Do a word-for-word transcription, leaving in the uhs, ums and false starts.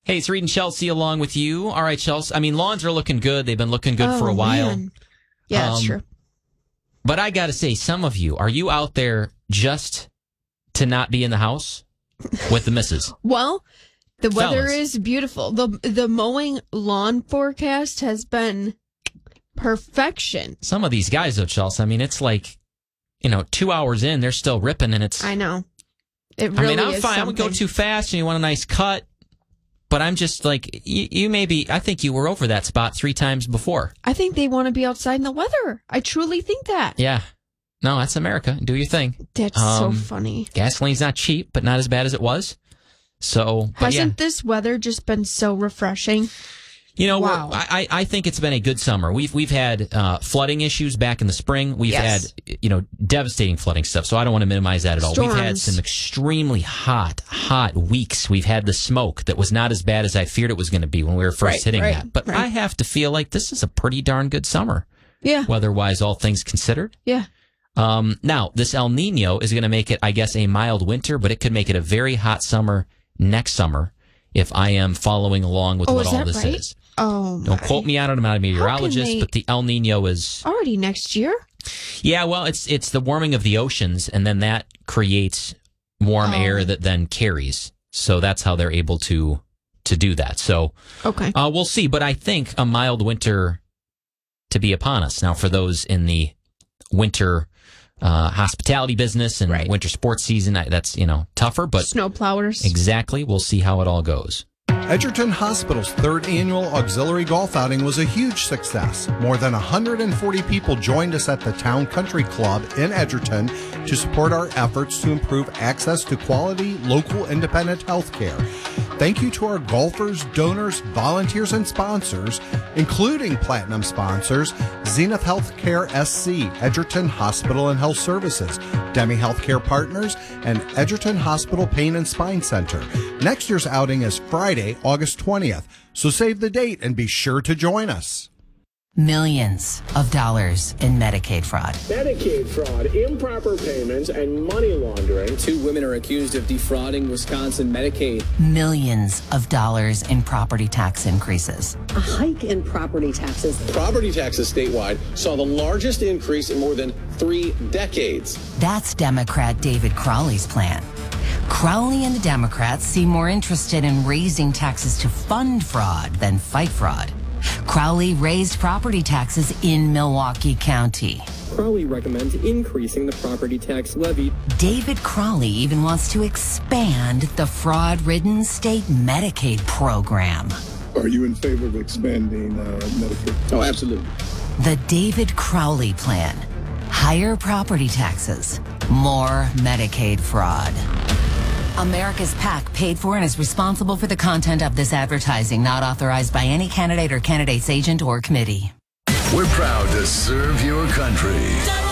Hey, it's Reed and Chelsea along with you. All right, Chelsea. I mean, lawns are looking good. They've been looking good oh, for a while. Man. Yeah, um, that's true. But I got to say, some of you, are you out there just to not be in the house with the missus? Well, the weather Fellas. is beautiful. The the mowing lawn forecast has been perfection. Some of these guys, though, Chelsea, I mean, it's like, you know, two hours in, they're still ripping, and it's... I know. It really I mean, I'm is fine. I would go something. too fast, and you want a nice cut. But I'm just like, you, you maybe, I think you were over that spot three times before. I think they want to be outside in the weather. I truly think that. Yeah. No, that's America. Do your thing. That's Um, so funny. Gasoline's not cheap, but not as bad as it was. So, but Hasn't yeah. this weather just been so refreshing? You know, Wow. we're, I, I think it's been a good summer. We've we've had uh, flooding issues back in the spring. We've Yes. had, you know, devastating flooding stuff. So I don't want to minimize that at all. We've had Storms. some extremely hot, hot weeks. We've had the smoke that was not as bad as I feared it was going to be when we were first Right, hitting right, that. But right. I have to feel like this is a pretty darn good summer, Yeah. weather-wise, all things considered. Yeah. Um, now, this El Nino is going to make it, I guess, a mild winter, but it could make it a very hot summer next summer if I am following along with Oh, what is all that this right? is. Oh, Don't my. quote me on it. I'm not a meteorologist, they- but the El Nino is... Already next year? Yeah, well, it's it's the warming of the oceans, and then that creates warm Oh. air that then carries. So that's how they're able to to do that. So Okay. uh, we'll see. But I think a mild winter to be upon us. Now, for those in the winter uh, hospitality business and Right. winter sports season, I- that's, you know, tougher. But Snow plowers. exactly, we'll see how it all goes. Edgerton Hospital's third annual auxiliary golf outing was a huge success. More than one hundred forty people joined us at the Town Country Club in Edgerton to support our efforts to improve access to quality, local, independent health care. Thank you to our golfers, donors, volunteers, and sponsors, including platinum sponsors, Zenith Healthcare S C, Edgerton Hospital and Health Services, Demi Healthcare Partners, and Edgerton Hospital Pain and Spine Center. Next year's outing is Friday, August twentieth, so save the date and be sure to join us. Millions of dollars in Medicaid fraud. Medicaid fraud, improper payments, and money laundering. Two women are accused of defrauding Wisconsin Medicaid. Millions of dollars in property tax increases. A hike in property taxes. Property taxes statewide saw the largest increase in more than three decades. That's Democrat David Crowley's plan. Crowley and the Democrats seem more interested in raising taxes to fund fraud than fight fraud. Crowley raised property taxes in Milwaukee County. Crowley recommends increasing the property tax levy. David Crowley even wants to expand the fraud-ridden state Medicaid program. Are you in favor of expanding uh, Medicaid? Oh, absolutely. The David Crowley plan. Higher property taxes, more Medicaid fraud. America's PAC paid for and is responsible for the content of this advertising, not authorized by any candidate or candidate's agent or committee. We're proud to serve your country.